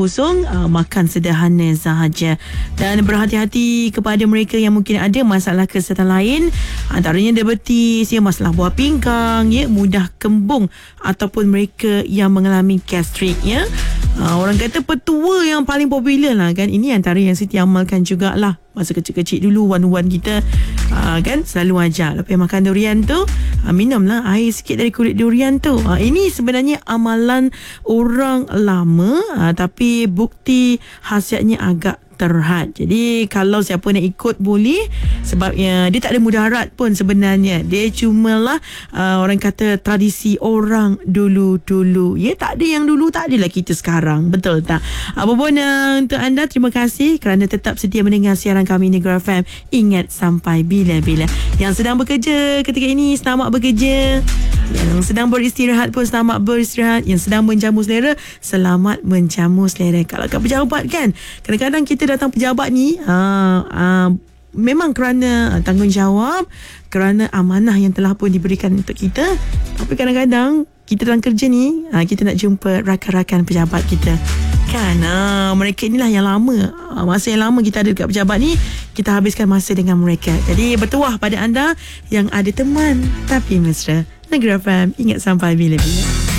kosong, makan sederhana sahaja. Dan berhati-hati kepada mereka yang mungkin ada masalah kesihatan lain, antaranya diabetes, masalah buah pinggang, mudah kembung, ataupun mereka yang mengalami gastrik. Orang kata petua yang paling popular lah kan. Ini antara yang Siti amalkan jugalah masa kecil-kecil dulu. Wan-wan kita kan selalu ajar lepas makan durian tu, minumlah air sikit dari kulit durian tu. Ini sebenarnya amalan orang lama, tapi bukti khasiatnya agak terhad. Jadi kalau siapa nak ikut boleh, sebabnya dia tak ada mudarat pun sebenarnya. Dia cumalah orang kata tradisi orang dulu-dulu. Tak ada yang dulu, tak adalah kita sekarang. Betul tak? Apa pun untuk anda, terima kasih kerana tetap setia mendengar siaran kami Negeri FM. Ingat sampai bila-bila. Yang sedang bekerja ketika ini, selamat bekerja. Yang sedang beristirahat pun selamat beristirahat. Yang sedang menjamu selera, selamat menjamu selera. Kalau kat pejabat kan, kadang-kadang kita datang pejabat ni memang kerana tanggungjawab, kerana amanah yang telah pun diberikan untuk kita. Tapi kadang-kadang kita dalam kerja ni, kita nak jumpa rakan-rakan pejabat kita kan. Mereka inilah yang lama, masa yang lama kita ada dekat pejabat ni, kita habiskan masa dengan mereka. Jadi bertuah pada anda yang ada teman tapi mesra. Negeri FM, ingat sampai bila-bila.